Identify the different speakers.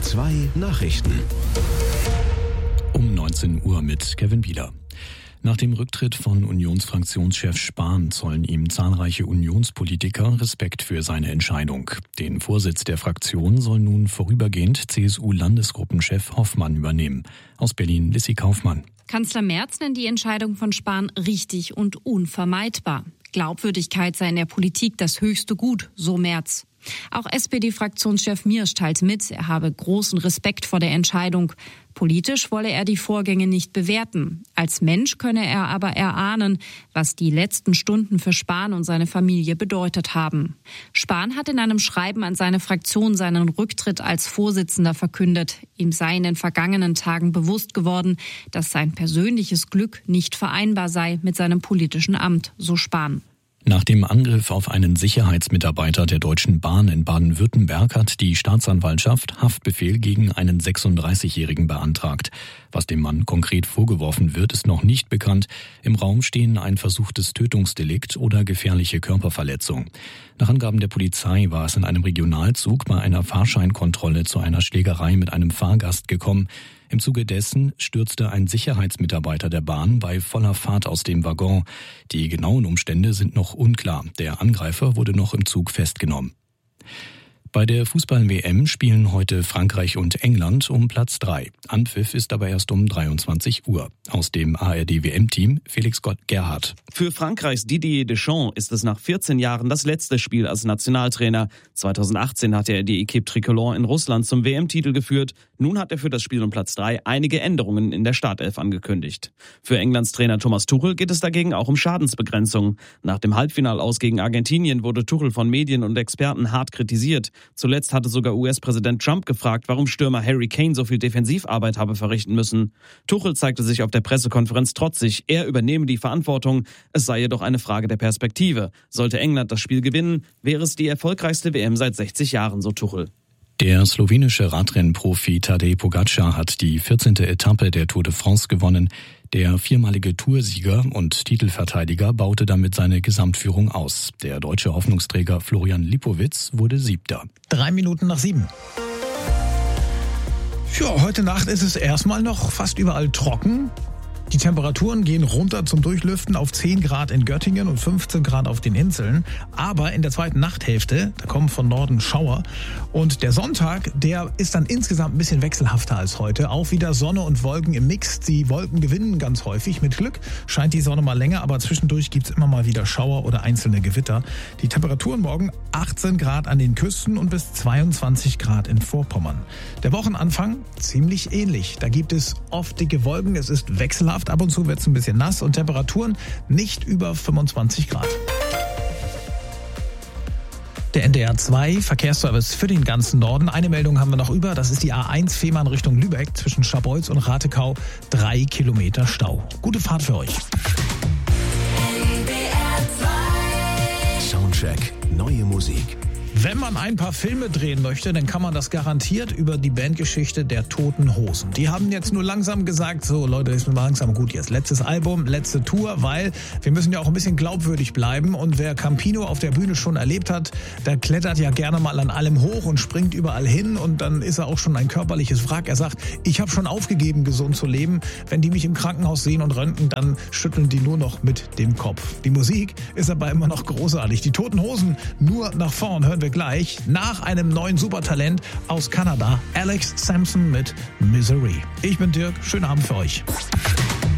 Speaker 1: 2 Nachrichten.
Speaker 2: Um 19 Uhr mit Kevin Bieler. Nach dem Rücktritt von Unionsfraktionschef Spahn zollen ihm zahlreiche Unionspolitiker Respekt für seine Entscheidung. Den Vorsitz der Fraktion soll nun vorübergehend CSU-Landesgruppenchef Hoffmann übernehmen. Aus Berlin Lissy Kaufmann.
Speaker 3: Kanzler Merz nennt die Entscheidung von Spahn richtig und unvermeidbar. Glaubwürdigkeit sei in der Politik das höchste Gut, so Merz. Auch SPD-Fraktionschef Miersch teilt mit, er habe großen Respekt vor der Entscheidung. Politisch wolle er die Vorgänge nicht bewerten. Als Mensch könne er aber erahnen, was die letzten Stunden für Spahn und seine Familie bedeutet haben. Spahn hat in einem Schreiben an seine Fraktion seinen Rücktritt als Vorsitzender verkündet. Ihm sei in den vergangenen Tagen bewusst geworden, dass sein persönliches Glück nicht vereinbar sei mit seinem politischen Amt, so Spahn.
Speaker 2: Nach dem Angriff auf einen Sicherheitsmitarbeiter der Deutschen Bahn in Baden-Württemberg hat die Staatsanwaltschaft Haftbefehl gegen einen 36-Jährigen beantragt. Was dem Mann konkret vorgeworfen wird, ist noch nicht bekannt. Im Raum stehen ein versuchtes Tötungsdelikt oder gefährliche Körperverletzung. Nach Angaben der Polizei war es in einem Regionalzug bei einer Fahrscheinkontrolle zu einer Schlägerei mit einem Fahrgast gekommen. Im Zuge dessen stürzte ein Sicherheitsmitarbeiter der Bahn bei voller Fahrt aus dem Waggon. Die genauen Umstände sind noch unklar. Der Angreifer wurde noch im Zug festgenommen. Bei der Fußball-WM spielen heute Frankreich und England um Platz 3. Anpfiff ist aber erst um 23 Uhr. Aus dem ARD-WM-Team Felix Gerhardt.
Speaker 4: Für Frankreichs Didier Deschamps ist es nach 14 Jahren das letzte Spiel als Nationaltrainer. 2018 hat er die Équipe Tricolore in Russland zum WM-Titel geführt. Nun hat er für das Spiel um Platz 3 einige Änderungen in der Startelf angekündigt. Für Englands Trainer Thomas Tuchel geht es dagegen auch um Schadensbegrenzung. Nach dem Halbfinalaus gegen Argentinien wurde Tuchel von Medien und Experten hart kritisiert. Zuletzt hatte sogar US-Präsident Trump gefragt, warum Stürmer Harry Kane so viel Defensivarbeit habe verrichten müssen. Tuchel zeigte sich auf der Pressekonferenz trotzig. Er übernehme die Verantwortung. Es sei jedoch eine Frage der Perspektive. Sollte England das Spiel gewinnen, wäre es die erfolgreichste WM seit 60 Jahren, so Tuchel.
Speaker 2: Der slowenische Radrennprofi Tadej Pogačar hat die 14. Etappe der Tour de France gewonnen. Der viermalige Toursieger und Titelverteidiger baute damit seine Gesamtführung aus. Der deutsche Hoffnungsträger Florian Lipowitz wurde 7.
Speaker 5: 3 Minuten nach 7. Ja, heute Nacht ist es erstmal noch fast überall trocken. Die Temperaturen gehen runter zum Durchlüften auf 10 Grad in Göttingen und 15 Grad auf den Inseln. Aber in der zweiten Nachthälfte, da kommen von Norden Schauer. Und der Sonntag, der ist dann insgesamt ein bisschen wechselhafter als heute. Auch wieder Sonne und Wolken im Mix. Die Wolken gewinnen ganz häufig. Mit Glück scheint die Sonne mal länger, aber zwischendurch gibt's immer mal wieder Schauer oder einzelne Gewitter. Die Temperaturen morgen 18 Grad an den Küsten und bis 22 Grad in Vorpommern. Der Wochenanfang ziemlich ähnlich. Da gibt es oft dicke Wolken. Es ist wechselhaft. Ab und zu wird es ein bisschen nass und Temperaturen nicht über 25 Grad. Der NDR 2 Verkehrsservice für den ganzen Norden. Eine Meldung haben wir noch über. Das ist die A1 Fehmarn Richtung Lübeck zwischen Scharbeutz und Ratekau. 3 Kilometer Stau. Gute Fahrt für euch.
Speaker 1: Soundcheck. Neue Musik.
Speaker 5: Wenn man ein paar Filme drehen möchte, dann kann man das garantiert über die Bandgeschichte der Toten Hosen. Die haben jetzt nur langsam gesagt, so Leute, ist mir langsam gut jetzt. Letztes Album, letzte Tour, weil wir müssen ja auch ein bisschen glaubwürdig bleiben. Und wer Campino auf der Bühne schon erlebt hat, der klettert ja gerne mal an allem hoch und springt überall hin. Und dann ist er auch schon ein körperliches Wrack. Er sagt, ich habe schon aufgegeben, gesund zu leben. Wenn die mich im Krankenhaus sehen und röntgen, dann schütteln die nur noch mit dem Kopf. Die Musik ist aber immer noch großartig. Die Toten Hosen nur nach vorn hören wir gleich nach einem neuen Supertalent aus Kanada, Alex Sampson mit Misery. Ich bin Dirk, schönen Abend für euch.